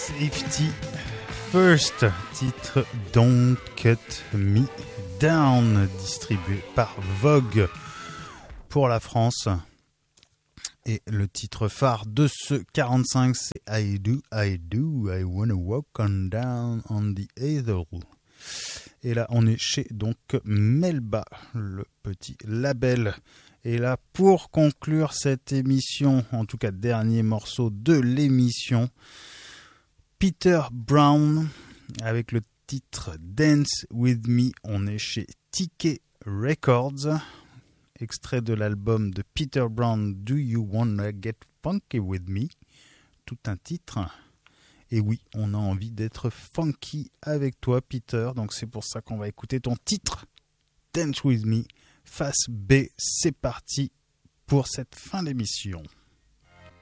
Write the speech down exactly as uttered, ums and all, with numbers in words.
Safety First, titre Don't Cut Me Down, distribué par Vogue pour la France. Et le titre phare de ce quarante-cinq, c'est I Do, I Do, I Wanna Walk on Down on the Ether. Et là, on est chez donc Melba, le petit label. Et là, pour conclure cette émission, en tout cas dernier morceau de l'émission, Peter Brown avec le titre Dance With Me. On est chez T K Records, extrait de l'album de Peter Brown, Do You Wanna Get Funky With Me? Tout un titre. Et oui, on a envie d'être funky avec toi, Peter. Donc c'est pour ça qu'on va écouter ton titre, Dance With Me. Face B, c'est parti pour cette fin d'émission.